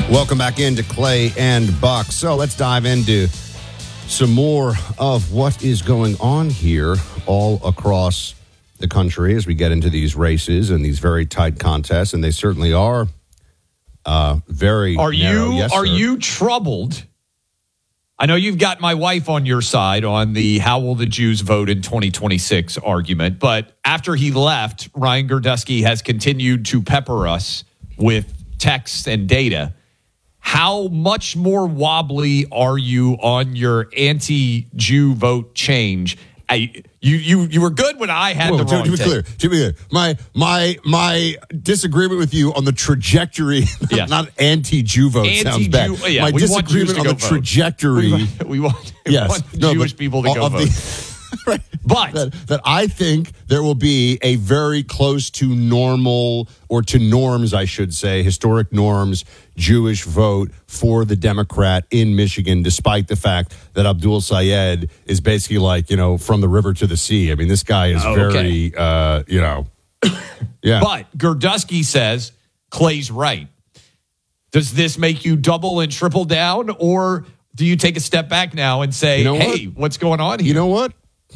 Welcome back into Clay and Buck. So let's dive into some more of what is going on here all across the country as we get into these races and these very tight contests, and they certainly are very narrow. Are you troubled? I know you've got my wife on your side on the how will the Jews vote in 2026 argument, but after he left, Ryan Girdusky has continued to pepper us with texts and data. How much more wobbly are you on your anti-Jew vote change? You were good when I had the wrong take. To be clear, my disagreement with you on the trajectory, not anti-Jew vote sounds bad. Yeah, my disagreement on the trajectory. We want Jewish people to go vote. Right. But that I think there will be a very close to normal, or to norms, I should say, historic norms, Jewish vote for the Democrat in Michigan, despite the fact that Abdul Sayed is basically like, from the river to the sea. I mean, this guy is very, yeah. But Girdusky says Clay's right. Does this make you double and triple down, or do you take a step back now and say, hey, what's going on here? You know what?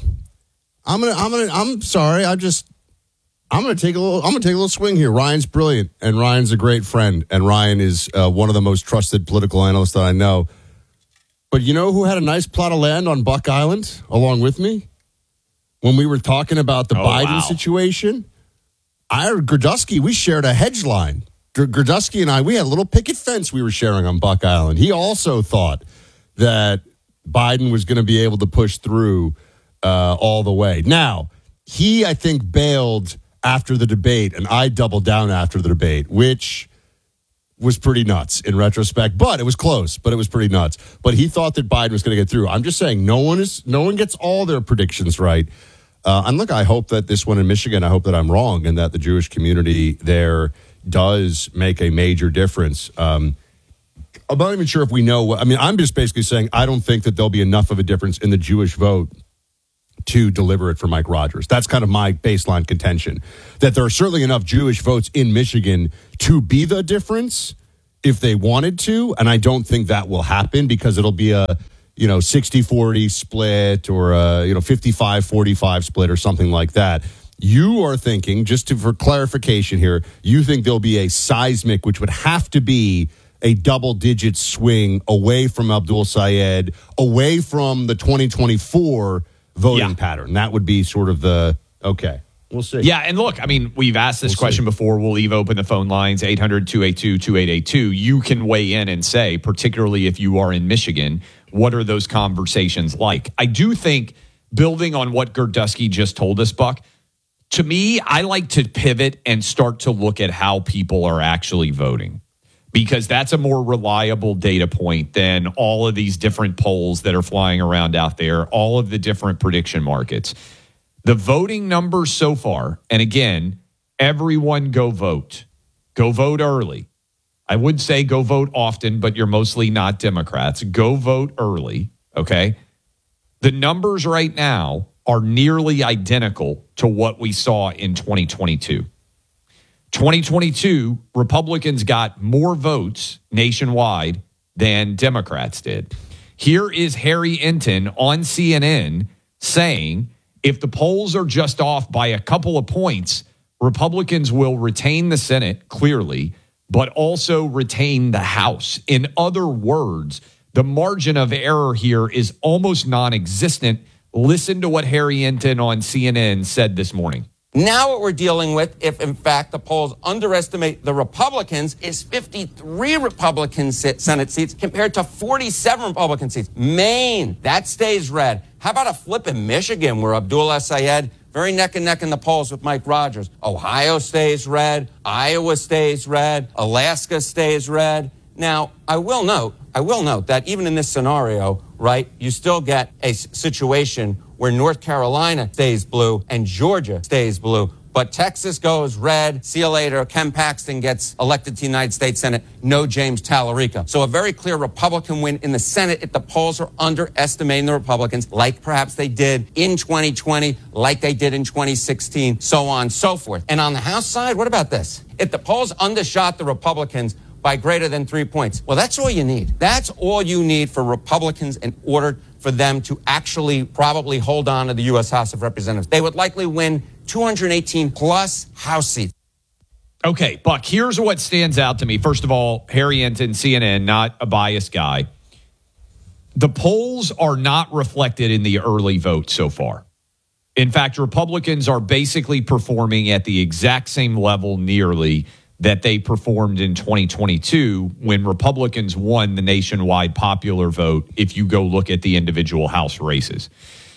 I'm sorry. I'm gonna take a little swing here. Ryan's brilliant, and Ryan's a great friend, and Ryan is one of the most trusted political analysts that I know. But you know who had a nice plot of land on Buck Island along with me when we were talking about the Biden situation? Girdusky, we shared a hedge line. Girdusky and I, we had a little picket fence we were sharing on Buck Island. He also thought that Biden was going to be able to push through all the way. Now, he, I think, bailed after the debate, and I doubled down after the debate, which was pretty nuts in retrospect. But it was close, but it was pretty nuts. But he thought that Biden was going to get through. I'm just saying, no one gets all their predictions right. And look, I hope that this one in Michigan, I hope that I'm wrong, and that the Jewish community there does make a major difference. I'm not even sure if we know. I'm just basically saying I don't think that there'll be enough of a difference in the Jewish vote to deliver it for Mike Rogers. That's kind of my baseline contention, that there are certainly enough Jewish votes in Michigan to be the difference if they wanted to. And I don't think that will happen because it'll be a, 60-40 split or a, 55-45 split or something like that. You are thinking, for clarification here, you think there'll be a seismic, which would have to be a double-digit swing away from Abdul Sayed, away from the 2024 voting pattern. That would be sort of we'll see. Yeah, and look, we've asked this question before. We'll leave open the phone lines, 800-282-2882. You can weigh in and say, particularly if you are in Michigan, what are those conversations like? I do think, building on what Girdusky just told us, Buck, to me, I like to pivot and start to look at how people are actually voting, because that's a more reliable data point than all of these different polls that are flying around out there, all of the different prediction markets. The voting numbers so far, and again, everyone go vote. Go vote early. I would say go vote often, but you're mostly not Democrats. Go vote early, okay? The numbers right now are nearly identical to what we saw in 2022. 2022, Republicans got more votes nationwide than Democrats did. Here is Harry Enton on CNN saying, if the polls are just off by a couple of points, Republicans will retain the Senate, clearly, but also retain the House. In other words, the margin of error here is almost non-existent. Listen to what Harry Enton on CNN said this morning. Now what we're dealing with, if in fact the polls underestimate the Republicans, is 53 Republican Senate seats compared to 47 Republican seats. Maine, that stays red. How about a flip in Michigan where Abdul Sayed, very neck and neck in the polls with Mike Rogers. Ohio stays red. Iowa stays red. Alaska stays red. Now, I will note that even in this scenario, right, you still get a situation where North Carolina stays blue and Georgia stays blue. But Texas goes red. See you later. Ken Paxton gets elected to the United States Senate. No James Tallarico. So a very clear Republican win in the Senate if the polls are underestimating the Republicans, like perhaps they did in 2020, like they did in 2016, so on and so forth. And on the House side, what about this? If the polls undershot the Republicans by greater than 3 points. Well, that's all you need. That's all you need for Republicans in order for them to actually probably hold on to the U.S. House of Representatives. They would likely win 218 plus House seats. Okay, Buck, here's what stands out to me. First of all, Harry Enton, CNN, not a biased guy. The polls are not reflected in the early vote so far. In fact, Republicans are basically performing at the exact same level nearly that they performed in 2022 when Republicans won the nationwide popular vote if you go look at the individual House races.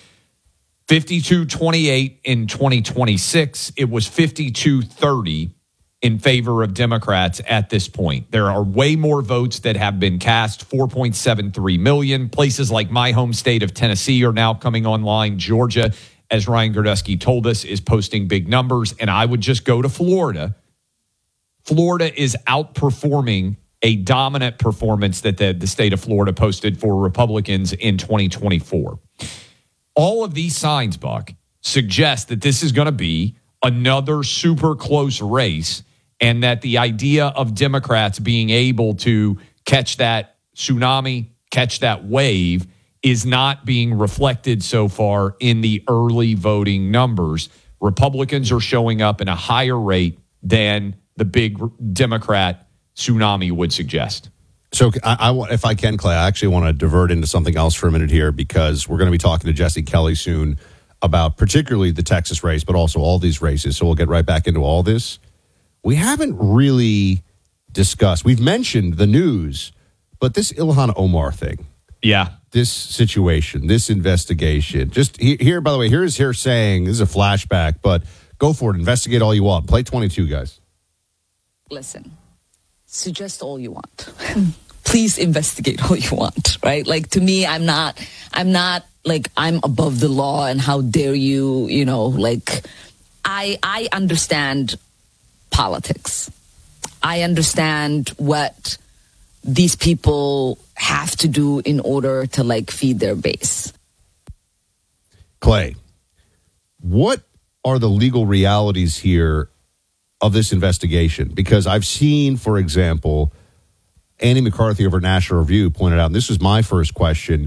52-28 in 2026. It was 52-30 in favor of Democrats at this point. There are way more votes that have been cast, 4.73 million. Places like my home state of Tennessee are now coming online. Georgia, as Ryan Gerdusky told us, is posting big numbers. And I would just go to Florida. Florida is outperforming a dominant performance that the state of Florida posted for Republicans in 2024. All of these signs, Buck, suggest that this is going to be another super close race, and that the idea of Democrats being able to catch that tsunami, catch that wave, is not being reflected so far in the early voting numbers. Republicans are showing up in a higher rate than the big Democrat tsunami would suggest. So if I can, Clay, I actually want to divert into something else for a minute here, because we're going to be talking to Jesse Kelly soon about particularly the Texas race, but also all these races. So we'll get right back into all this. We haven't really discussed, we've mentioned the news, but this Ilhan Omar thing. Yeah. This situation, this investigation. Just here, by the way, here's her saying, this is a flashback, but go for it. Investigate all you want. Play 22, guys. Listen, suggest all you want. Please investigate all you want, right? Like, to me, I'm not like I'm above the law and how dare you, like I understand politics. I understand what these people have to do in order to like feed their base. Clay, what are the legal realities here of this investigation? Because I've seen, for example, Andy McCarthy over at National Review pointed out, and this was my first question,